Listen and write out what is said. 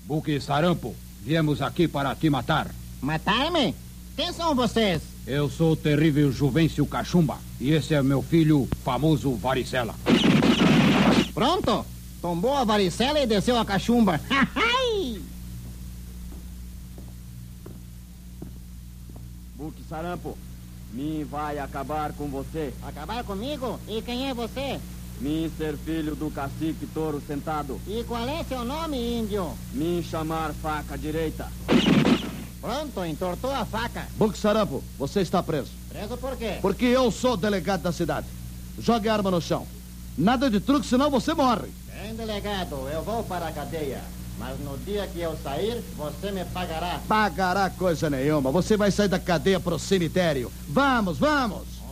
Buque Sarampo, viemos aqui para te matar. Matar-me? Quem são vocês? Eu sou o terrível Juvencio Cachumba. E esse é meu filho, famoso Varicela. Pronto. Tombou a varicela e desceu a cachumba. Buque Sarampo, mim vai acabar com você. Acabar comigo? E quem é você? Mim ser filho do cacique Touro Sentado. E qual é seu nome, índio? Mim chamar faca direita. Pronto, entortou a faca. Buque Sarampo, você está preso. Preso por quê? Porque eu sou o delegado da cidade. Jogue a arma no chão. Nada de truque, senão você morre. Bem, delegado, eu vou para a cadeia. Mas no dia que eu sair, você me pagará. Pagará coisa nenhuma. Você vai sair da cadeia pro cemitério. Vamos, vamos!